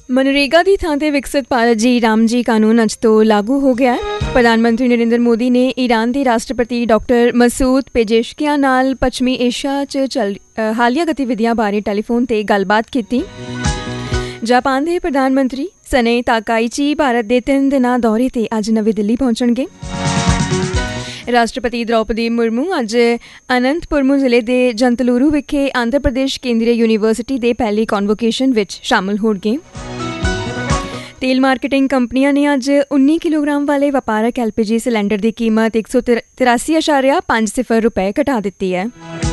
मनरेगा की थां ते विकसित भारत जी रामजी कानून अज तो लागू हो गया है। प्रधानमंत्री नरेंद्र मोदी ने ईरान के राष्ट्रपति डॉक्टर मसूद पेजेशकियां नाल पश्चिमी एशिया च हालिया गतिविधियां बारे टैलीफोन ते गलबात की। जापान के प्रधानमंत्री सने ताकाईची भारत के 3 दिना दौरे ते अज नवी दिल्ली पहुंचणगे। राष्ट्रपति द्रौपदी मुर्मू अज अनंतपुरमू जिले के जंतलूरू विखे आंध्र प्रदेश केंद्रीय यूनीवर्सिटी के पहली कॉन्वोकेशन विच शामिल होणगे। तेल मार्केटिंग कंपनियां ने अज 19 किलोग्राम वाले व्यापारक LPG सिलेंडर की कीमत 183.50 रुपए घटा दी है।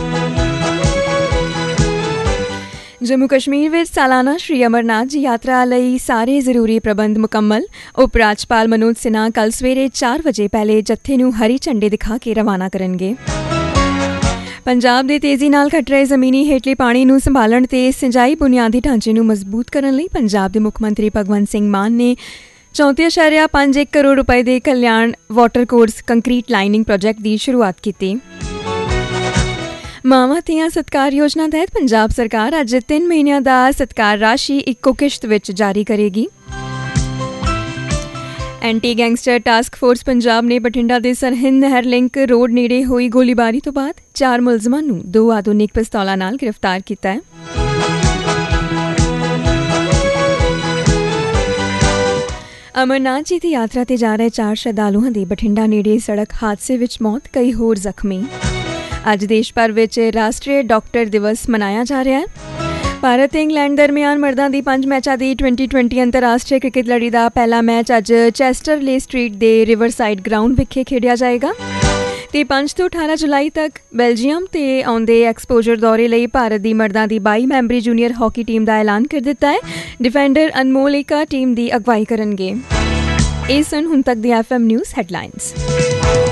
जम्मू कश्मीर में सालाना श्री अमरनाथ जी यात्रा लई सारे जरूरी प्रबंध मुकम्मल। उप राज्यपाल मनोज सिन्हा कल सवेरे 4 बजे पहले जत्थे नूं हरी झंडी दिखा के रवाना करनगे। पंजाब दे तेजी नाल घट रहे जमीनी हेठले पानी नूं संभालण ते सिंचाई बुनियादी ढांचे नूं मजबूत करन लई पंजाब दे मुख मंत्री भगवंत सिंह मान ने 34.51 करोड़ रुपए के कल्याण water course concrete lining project की शुरुआत की। मावां धीआं सत्कार योजना तहत पंजाब सरकार अज 3 महीनों का सत्कार राशि इक्को किश्त विच जारी करेगी। Anti gangster task force Punjab ने बठिंडा के सरहिंद नहर लिंक रोड नेड़े हुई गोलीबारी तो बाद 4 मुलजमां नूं 2 आधुनिक पिस्तौलां नाल गिरफ्तार किया है। अमरनाथ जी की यात्रा ते जा रहे 4 श्रद्धालुओं की बठिंडा नेड़े सड़क हादसे विच मौत, कई होर जख्मी। अज देश भर विच राष्ट्रीय डॉक्टर दिवस मनाया जा रहा है। भारत ते इंग्लैंड दरमियान मर्दां दी 5 मैचां दी 2020 अंतरराष्ट्रीय क्रिकेट लड़ी का पहला मैच अज चेस्टरले स्ट्रीट के रिवरसाइड ग्राउंड विखे खेडिया जाएगा। ते 5 तो 18 जुलाई तक बेल्जियम ते आउंदे एक्सपोजर दौरे लई भारत दी मर्दां दी 22 मैंबरी जूनियर हॉकी टीम का ऐलान कर दिता है। डिफेंडर अनमोल एका टीम की अगवाई करनगे। इस सन हुण तक दी FM न्यूज़ हेडलाइंस।